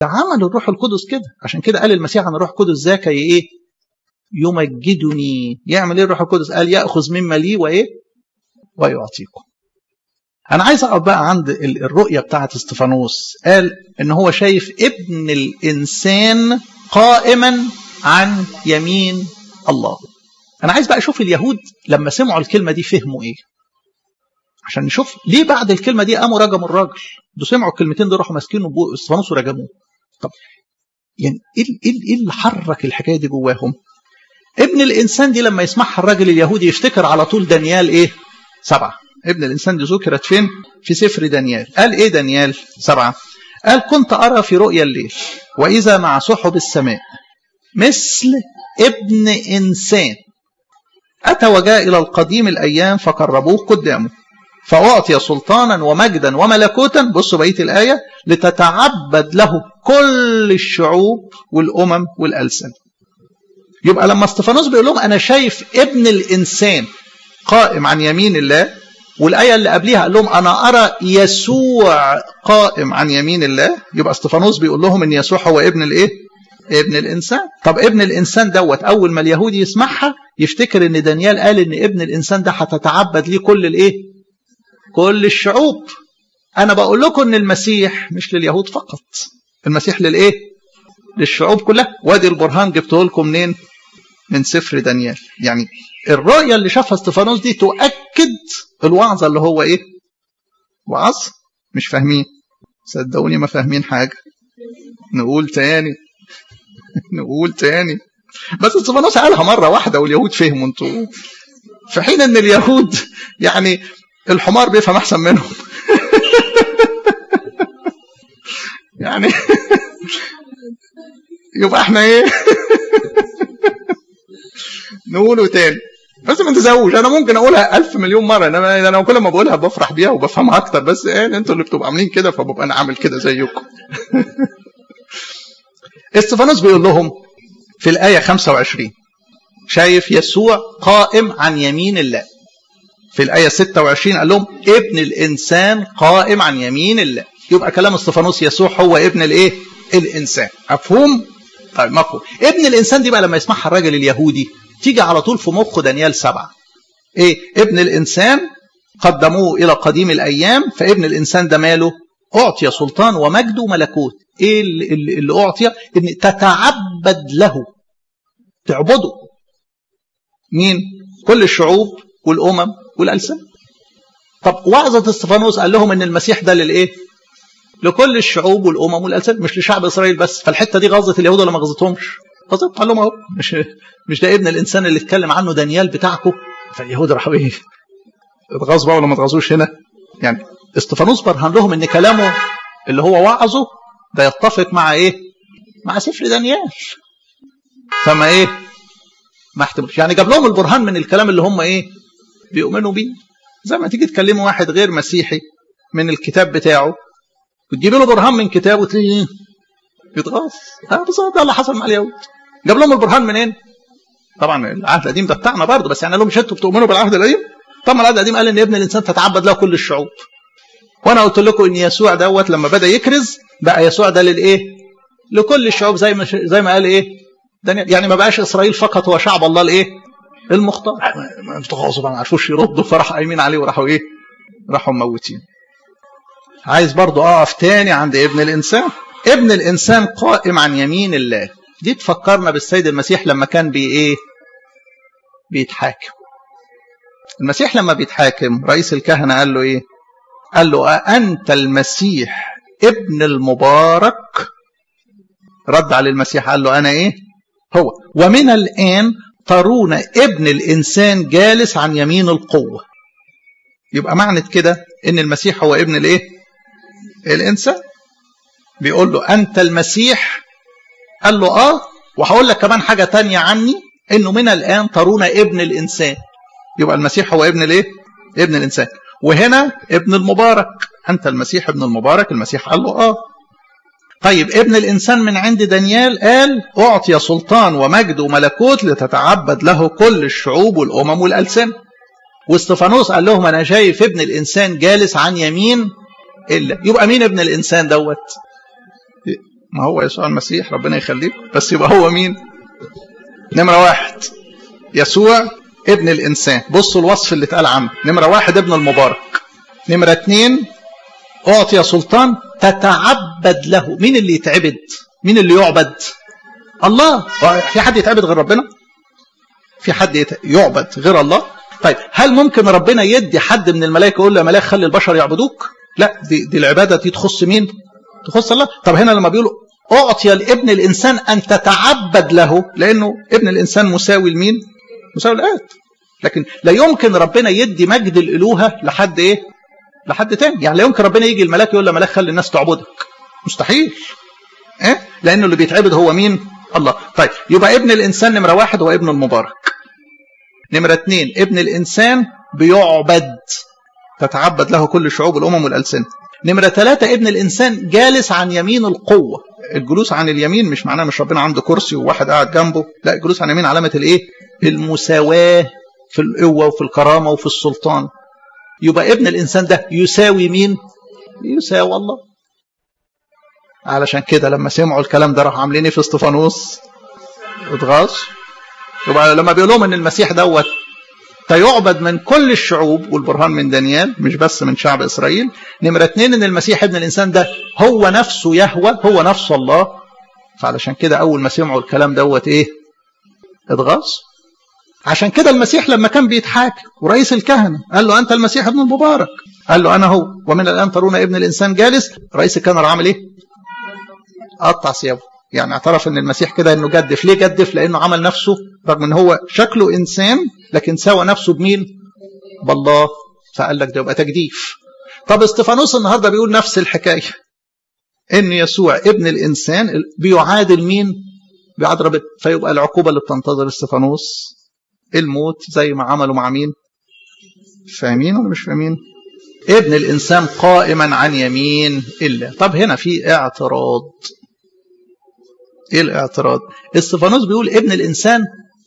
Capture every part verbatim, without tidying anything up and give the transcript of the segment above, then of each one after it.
ده عمل الروح القدس كده. عشان كده قال المسيح عن الروح القدس ذاك ايه؟ يمجدني. يعمل ايه الروح القدس؟ قال يأخذ مما لي وايه؟ ويعطيكم. انا عايز اقف بقى عند الرؤية بتاعت استفانوس. قال ان هو شايف ابن الانسان قائما عن يمين الله. انا عايز بقى اشوف اليهود لما سمعوا الكلمة دي فهموا ايه، عشان نشوف ليه بعد الكلمة دي قاموا رجموا الراجل. دول سمعوا الكلمتين دول راحوا ماسكينه استفانوس ورجموه. طب يعني ايه ايه اللي حرك الحكايه دي جواهم؟ ابن الانسان دي لما يسمعها الراجل اليهودي يفتكر على طول دانيال ايه؟ سبعه. ابن الانسان دي ذكرت فين؟ في سفر دانيال. قال ايه دانيال سبعه؟ قال كنت ارى في رؤيا الليل واذا مع سحب السماء مثل ابن انسان اتى وجاء الى القديم الايام فقربوه قدامه فأعطي سلطانا ومجدا وملكوتا. بصوا بقية الآية: لتتعبد له كل الشعوب والأمم والألسن. يبقى لما استفانوس بيقول لهم أنا شايف ابن الإنسان قائم عن يمين الله، والآية اللي قبليها قال لهم أنا أرى يسوع قائم عن يمين الله، يبقى استفانوس بيقول لهم إن يسوع هو ابن الإيه؟ ابن الإنسان. طب ابن الإنسان دوت أول ما اليهودي يسمعها يفتكر إن دانيال قال إن ابن الإنسان ده هتتعبد ليه كل الإيه؟ كل الشعوب. أنا بقول لكم إن المسيح مش لليهود فقط، المسيح للإيه؟ للشعوب كلها. وادي البرهان جبته لكم منين؟ من سفر دانيال. يعني الرؤية اللي شافها استفانوس دي تؤكد الوعظة اللي هو إيه؟ وعظ. مش فاهمين؟ صدقوني ما فاهمين حاجة. نقول تاني نقول تاني بس استفانوس قالها مرة واحدة واليهود فهموا. انتوا في حين ان اليهود يعني الحمار بيفهم احسن منهم يعني يبقى احنا ايه نقوله تاني بس ما تزوج. انا ممكن اقولها الف مليون مره، انا انا كل ما بقولها بفرح بيها وبفهمها اكتر، بس ايه انتوا اللي بتبقوا عاملين كده فببقى انا عامل كده زيكم. استفانوس بيقول لهم في الايه خمسة وعشرين شايف يسوع قائم عن يمين الله. في الايه ستة وعشرين قال لهم ابن الانسان قائم عن يمين الله. يبقى كلام استفانوس يسوع هو ابن الايه؟ الانسان. مفهوم؟ طيب مفهوم. ابن الانسان دي بقى لما يسمعها الراجل اليهودي تيجي على طول في مخه دانيال سبعة. ايه ابن الانسان؟ قدموه الى قديم الايام. فابن الانسان ده ماله؟ اعطي سلطان ومجد وملكوت. ايه اللي, اللي اعطي؟ ان تتعبد له، تعبده. مين؟ كل الشعوب والامم والالسن. طب وعظة استفانوس قال لهم ان المسيح ده للايه؟ لكل الشعوب والامم والالسن، مش لشعب اسرائيل بس. فالحته دي غزت اليهود ولا ما غزتهمش؟ غزت. قال لهم اهو مش مش ده ابن الانسان اللي اتكلم عنه دانيال بتاعكم. فاليهود راحوا ايه؟ اتغاظوا بقى ولا ما اتغاظوش هنا؟ يعني استفانوس برهن لهم ان كلامه اللي هو وعظه ده يتفق مع ايه؟ مع سفر دانيال. فما ايه؟ ما احتملش. يعني جاب لهم البرهان من الكلام اللي هم ايه؟ بيؤمنوا بيه. زي ما تيجي تكلموا واحد غير مسيحي من الكتاب بتاعه وتجيب له برهان من كتابه وتلاقيه يتغاظ. ها بالظبط ده اللي حصل مع اليهود. جاب لهم البرهان منين؟ طبعا العهد القديم ده بتاعنا برضه، بس يعني قال لهم مش انتوا بتؤمنوا بالعهد القديم؟ طبعا العهد القديم قال ان ابن الانسان تتعبد له كل الشعوب. وانا قلت لكم ان يسوع دوت لما بدا يكرز بقى يسوع ده للايه؟ لكل الشعوب، زي ما زي ما قال ايه؟ دانيال. يعني ما بقاش اسرائيل فقط هو شعب الله الايه؟ المختار. ما بتغاظوا بقى ما عرفوش يردوا فراحوا قايمين عليه وراحوا ايه؟ راحوا موتين. عايز برضو اقف تاني عند ابن الانسان. ابن الانسان قائم عن يمين الله. دي تفكرنا بالسيد المسيح لما كان بي ايه؟ بيتحاكم. المسيح لما بيتحاكم رئيس الكهنة قال له ايه؟ قال له أأنت المسيح ابن المبارك؟ رد على المسيح قال له أنا ايه؟ هو. ومن الآن ترون ابن الإنسان جالس عن يمين القوة. يبقى معنى كده ان المسيح هو ابن الايه؟ الانسان. بيقول له انت المسيح؟ قال له اه. وهقول لك كمان حاجة تانية عني، انه من الان ترون ابن الانسان. يبقى المسيح هو ابن الايه؟ ابن الانسان. وهنا ابن المبارك. انت المسيح ابن المبارك. المسيح قال له اه. طيب ابن الانسان من عند دانيال قال اعطي سلطان ومجد وملكوت لتتعبد له كل الشعوب والامم والالسن. واستفانوس قال لهم انا شايف ابن الانسان جالس عن يمين الله. يبقى مين ابن الانسان دوت؟ ما هو يسوع المسيح ربنا يخليه، بس يبقى هو مين؟ نمرة واحد يسوع ابن الإنسان. بصوا الوصف اللي اتقال عنه. نمرة واحد ابن المبارك. نمرة اتنين أعطي سلطان تتعبد له. مين اللي يتعبد؟ مين اللي يعبد؟ الله. في حد يتعبد غير ربنا؟ في حد يعبد غير الله؟ طيب هل ممكن ربنا يدي حد من الملائكة يقول له يا ملاك خلي البشر يعبدوك؟ لا، دي, دي العبادة دي تخص مين؟ تخص الله. طب هنا لما بيقولوا أعطي لابن الإنسان أن تتعبد له، لأنه ابن الإنسان مساوي لمين؟ مساوي الآب. لكن لا يمكن ربنا يدي مجد الإلوهة لحد إيه؟ لحد تاني. يعني لا يمكن ربنا يجي الملاك يقول له ملاك خلي الناس تعبدك، مستحيل. إيه؟ لأنه اللي بيتعبد هو مين؟ الله. طيب يبقى ابن الإنسان نمرة واحد هو ابن المبارك. نمرة اتنين ابن الإنسان بيعبد، تتعبد له كل شعوب الأمم والألسنة. نمرة ثلاثة ابن الإنسان جالس عن يمين القوة. الجلوس عن اليمين مش معناه مش ربنا عنده كرسي وواحد قاعد جنبه، لا، الجلوس عن اليمين علامة الإيه؟ المساواة في القوة وفي الكرامة وفي السلطان. يبقى ابن الإنسان ده يساوي مين؟ يساوي الله. علشان كده لما سمعوا الكلام ده راحوا عاملين ايه في اسطفانوس؟ اتغاظ. يبقى لما بيقول لهم ان المسيح دوت تيعبد من كل الشعوب، والبرهان من دانيال مش بس من شعب اسرائيل. نمرة اتنين ان المسيح ابن الانسان ده هو نفسه يهوى، هو نفسه الله. فعلشان كده اول ما سمعوا الكلام دوت ايه؟ اتغاظ. عشان كده المسيح لما كان بيتحاكم ورئيس الكهنة قال له انت المسيح ابن المبارك، قال له انا هو، ومن الان ترون ابن الانسان جالس. رئيس الكهنة عامل ايه؟ قطع ثيابه. يعني اعترف ان المسيح كده انه جدف. ليه جدف؟ لانه عمل نفسه رغم ان هو شكله انسان لكن سوى نفسه بمين؟ بالله. فقال لك ده يبقى تجديف. طب استفانوس النهارده بيقول نفس الحكايه، ان يسوع ابن الانسان بيعادل مين؟ بيعادل ربنا. فيبقى العقوبه اللي بتنتظر استفانوس الموت زي ما عملوا مع مين؟ فاهمين ولا مش فاهمين؟ ابن الانسان قائما عن يمين الله. طب هنا في اعتراض. ايه الاعتراض؟ استفانوس بيقول ابن الانسان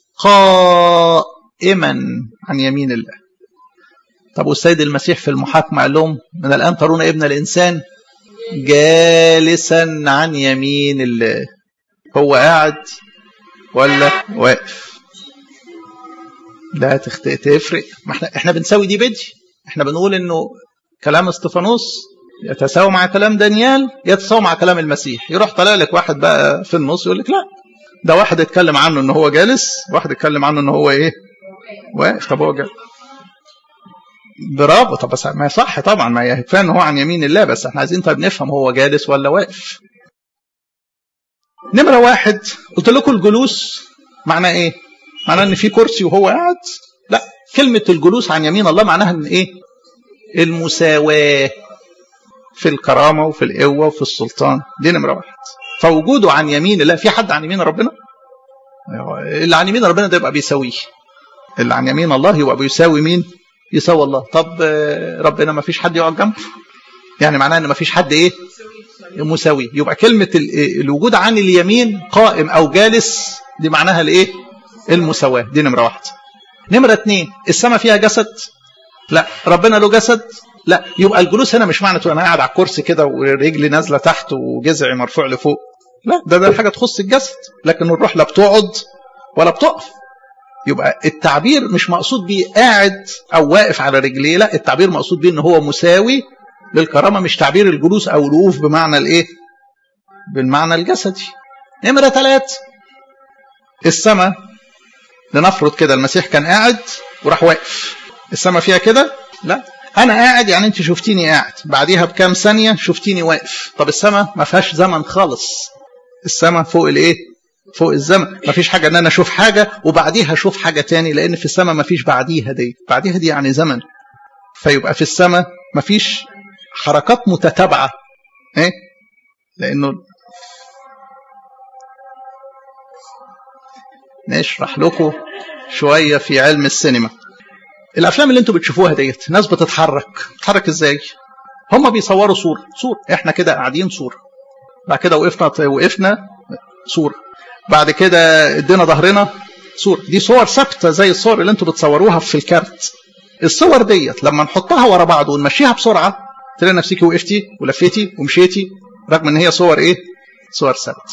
قائما عن يمين الله. طب والسيد المسيح في المحاكمه قال لهم من الان ترون ابن الانسان جالسا عن يمين الله. هو قاعد ولا واقف؟ لا تفرق. ما احنا احنا بنساوي دي بدي. احنا بنقول انه كلام استفانوس يتساوى مع كلام دانيال، يتساوى مع كلام المسيح. يروح طلع لك واحد بقى في النص يقول لك لا، ده واحد اتكلم عنه ان هو جالس، واحد اتكلم عنه ان هو ايه؟ واقف. طب هو جالس. برافو. طب بس ما صح طبعا، ما يكفي ان هو عن يمين الله، بس احنا عايزين طيب نفهم هو جالس ولا واقف. نمرة واحد قلت لكم الجلوس معناه ايه؟ معناه ان في كرسي وهو قاعد؟ لا، كلمة الجلوس عن يمين الله معناها ان ايه؟ المساواة في الكرامة وفي القوة وفي السلطان. دي نمرة واحد. فوجوده عن يمين الله. في حد عن يمين ربنا؟ اللي عن يمين ربنا ده يبقى بيساويه. اللي عن يمين الله يبقى بيساوي مين؟ يساوي الله. طب ربنا ما فيش حد يقعد جنبه، يعني معناه ان ما فيش حد ايه؟ مساوي. يبقى كلمة الوجود عن اليمين قائم او جالس دي معناها الايه؟ المساواة. دي نمرة واحد. نمرة اتنين السماء فيها جسد؟ لا. ربنا له جسد؟ لا. يبقى الجلوس هنا مش معنى انا قاعد على الكرسي كده ورجلي نازله تحت وجذعي مرفوع لفوق. لا، ده ده حاجه تخص الجسد. لكن الروح لا بتقعد ولا بتقف. يبقى التعبير مش مقصود بيه قاعد او واقف على رجليه، لا، التعبير مقصود بيه ان هو مساوي للكرامه، مش تعبير الجلوس او الوقوف بمعنى الايه؟ بالمعنى الجسدي. نمره ثلاثة السماء، لنفرض كده المسيح كان قاعد وراح واقف. السماء فيها كده؟ لا. انا قاعد يعني انت شفتيني قاعد، بعديها بكام ثانيه شفتيني واقف. طب السماء ما فيهاش زمن خالص. السماء فوق الايه؟ فوق الزمن. ما فيش حاجه ان انا اشوف حاجه وبعديها اشوف حاجه تاني، لان في السماء ما فيش بعديها. دي بعديها دي يعني زمن. فيبقى في السماء ما فيش حركات متتابعه. ايه؟ لانه نشرح لكم شويه في علم السينما. الافلام اللي انتوا بتشوفوها ديت ناس بتتحرك. بتتحرك ازاي؟ هم بيصوروا صوره صوره احنا كده قاعدين صوره، بعد كده وقفنا وقفنا صوره، بعد كده ادينا ظهرنا صوره. دي صور ثابته زي الصور اللي انتوا بتصوروها في الكارت. الصور ديت لما نحطها ورا بعض ونمشيها بسرعه تلاقي نفسك وقفتي ولفيتي ومشيتي، رغم ان هي صور ايه؟ صور سبت.